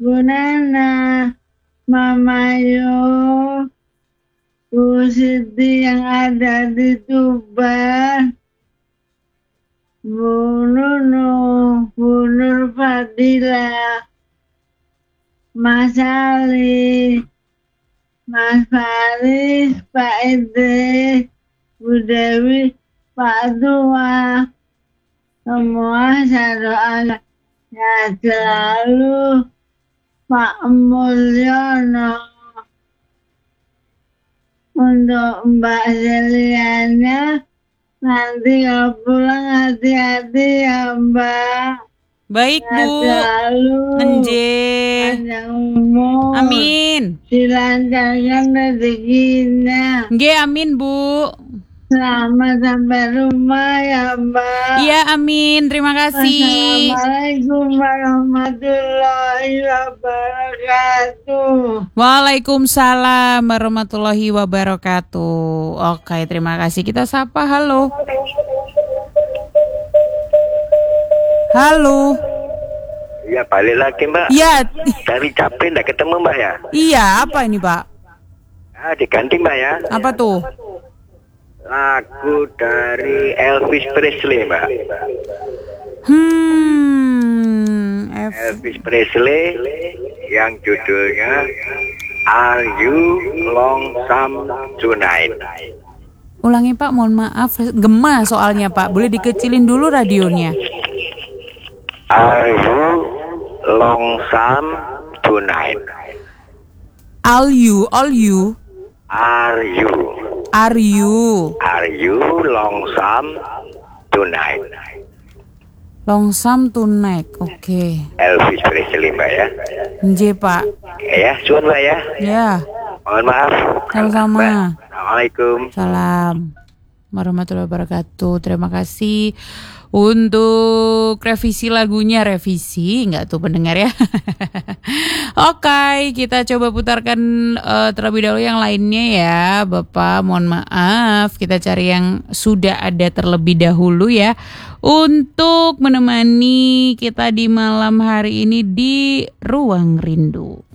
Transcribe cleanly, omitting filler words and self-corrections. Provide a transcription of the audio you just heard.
Nana, Mama Yo, Bu Siti yang ada di Tuban, Bu Nunu, Bu Nur Fadila, Mas Ali, Mas Faris, Pak Idris, Bu Dewi, Pak Tua, semua saya doakan ya selalu Pak Mulyono. Untuk Mbak Zeliana, nanti kalau pulang hati-hati ya Mbak. Baik Ya Bu. selalu Nje. panjang umur. Amin. Dilancarkan rezekinya. Nge amin Bu. Selamat sampai rumah ya Mbak. Iya amin. Terima kasih. Assalamualaikum warahmatullahi wabarakatuh. Waalaikumsalam warahmatullahi wabarakatuh. Oke, terima kasih. Kita sapa. Halo. Halo. Ya balik lagi Mbak. Iya. Cari capek nggak ketemu Mbak ya? Iya, apa ini Pak? Diganti Mbak ya. Apa tuh? Lagu dari Elvis Presley Mbak. Elvis Presley yang judulnya Are You Lonesome Tonight? Ulangi Pak, mohon maaf. Gema soalnya Pak. Boleh dikecilin dulu radionya. Are you lonesome tonight? All you. Are you lonesome tonight? Longsam tonight. Oke. Elvis Presley Mbak ya. Nje Pak. Ya, suan Mbak ya. Ya. Mohon maaf. Sama-sama. Assalamualaikum. Salam warahmatullahi wabarakatuh. Terima kasih untuk revisi lagunya. Revisi nggak tuh pendengar ya. Oke, kita coba putarkan terlebih dahulu yang lainnya ya Bapak. Mohon maaf, kita cari yang sudah ada terlebih dahulu ya, untuk menemani kita di malam hari ini di Ruang Rindu.